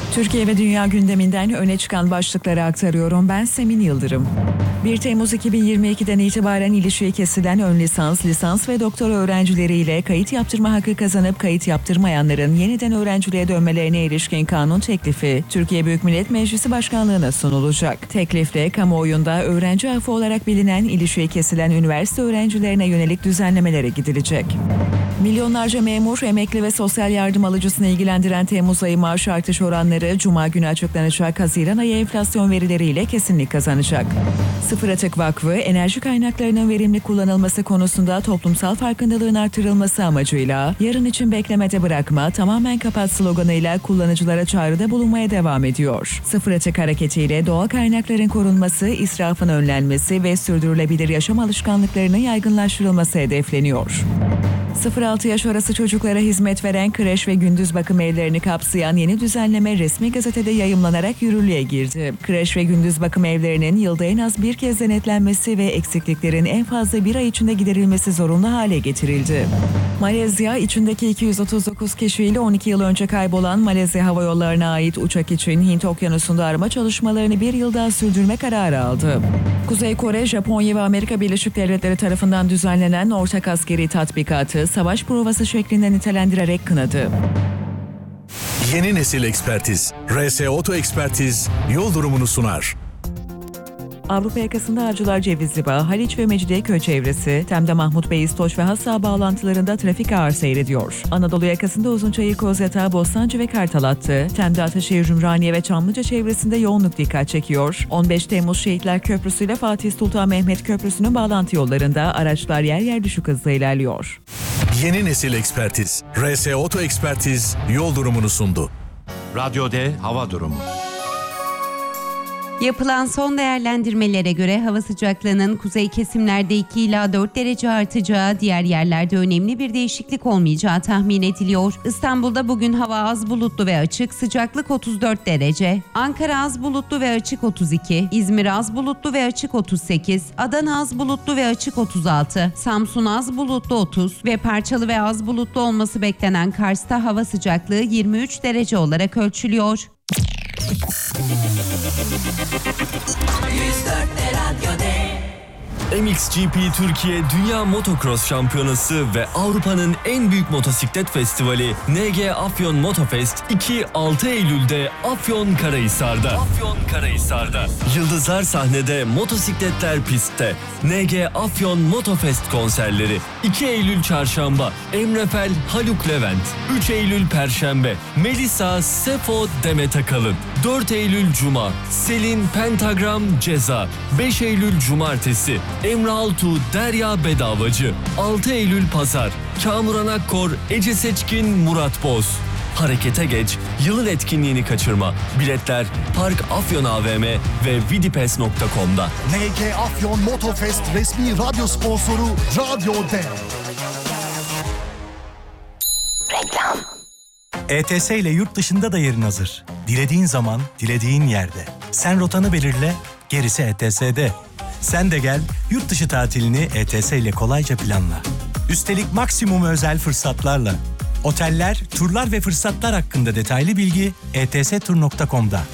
Türkiye ve dünya gündeminden öne çıkan başlıkları aktarıyorum. Ben Semin Yıldırım. 1 Temmuz 2022'den itibaren ilişiği kesilen ön lisans, lisans ve doktora öğrencileriyle kayıt yaptırma hakkı kazanıp kayıt yaptırmayanların yeniden öğrenciliğe dönmelerine ilişkin kanun teklifi Türkiye Büyük Millet Meclisi Başkanlığı'na sunulacak. Teklifle kamuoyunda öğrenci affı olarak bilinen ilişiği kesilen üniversite öğrencilerine yönelik düzenlemelere gidilecek. Milyonlarca memur, emekli ve sosyal yardım alıcısını ilgilendiren Temmuz ayı maaş artış oranları Cuma günü açıklanacak Haziran ayı enflasyon verileriyle kesinlik kazanacak. Sıfır Atık Vakfı, enerji kaynaklarının verimli kullanılması konusunda toplumsal farkındalığın artırılması amacıyla yarın için beklemede bırakma, tamamen kapat sloganıyla kullanıcılara çağrıda bulunmaya devam ediyor. Sıfır Atık hareketiyle doğal kaynakların korunması, israfın önlenmesi ve sürdürülebilir yaşam alışkanlıklarının yaygınlaştırılması hedefleniyor. 0-6 yaş arası çocuklara hizmet veren kreş ve gündüz bakım evlerini kapsayan yeni düzenleme resmi gazetede yayımlanarak yürürlüğe girdi. Kreş ve gündüz bakım evlerinin yılda en az bir kez denetlenmesi ve eksikliklerin en fazla bir ay içinde giderilmesi zorunlu hale getirildi. Malezya, içindeki 239 kişiyle 12 yıl önce kaybolan Malezya Hava Yolları'na ait uçak için Hint Okyanusu'nda arama çalışmalarını bir yıl daha sürdürme kararı aldı. Kuzey Kore, Japonya ve Amerika Birleşik Devletleri tarafından düzenlenen ortak askeri tatbikatı savaş provası şeklinde nitelendirerek kınadı. Yeni nesil ekspertiz. RS Oto Ekspertiz yol durumunu sunar. Avrupa yakasında Avcılar Cevizlibağ, Haliç ve Mecidiyeköy çevresi, Tem'de Mahmut Bey İstoç ve Hassa bağlantılarında trafik ağır seyrediyor. Anadolu yakasında Uzunçayır, Kozyatağı, Bostancı ve Kartal hattı, Tem'de Ataşehir, Ümraniye ve Çamlıca çevresinde yoğunluk dikkat çekiyor. 15 Temmuz Şehitler Köprüsü ile Fatih Sultan Mehmet Köprüsü'nün bağlantı yollarında araçlar yer yer düşük hızla ilerliyor. Yeni nesil ekspertiz. RS Oto Ekspertiz yol durumunu sundu. Radyo D hava durumu. Yapılan son değerlendirmelere göre hava sıcaklığının kuzey kesimlerde 2 ila 4 derece artacağı, diğer yerlerde önemli bir değişiklik olmayacağı tahmin ediliyor. İstanbul'da bugün hava az bulutlu ve açık, sıcaklık 34 derece. Ankara az bulutlu ve açık 32, İzmir az bulutlu ve açık 38, Adana az bulutlu ve açık 36, Samsun az bulutlu 30 ve parçalı ve az bulutlu olması beklenen Kars'ta hava sıcaklığı 23 derece olarak ölçülüyor. MXGP Türkiye Dünya Motocross Şampiyonası ve Avrupa'nın en büyük motosiklet festivali NG Afyon Motofest 2-6 Eylül'de Afyonkarahisar'da. Yıldızlar sahnede, motosikletler pistte. NG Afyon Motofest konserleri 2 Eylül Çarşamba Emre Fel, Haluk Levent. 3 Eylül Perşembe Melisa, Sefo, Demet Akalın. 4 Eylül Cuma Selin, Pentagram, Ceza. 5 Eylül Cumartesi Emre Altuğ, Derya Bedavacı. 6 Eylül Pazar Kamuran Akkor, Ece Seçkin, Murat Boz. Harekete geç, yılın etkinliğini kaçırma. Biletler Park Afyon AVM ve vidipass.com'da. NG Afyon Motofest resmi radyo sponsoru Radyo D. Reklam. ETS ile yurt dışında da yerin hazır. Dilediğin zaman, dilediğin yerde. Sen rotanı belirle, gerisi ETS'de. Sen de gel, yurt dışı tatilini ETS ile kolayca planla. Üstelik maksimum özel fırsatlarla. Oteller, turlar ve fırsatlar hakkında detaylı bilgi etstur.com'da.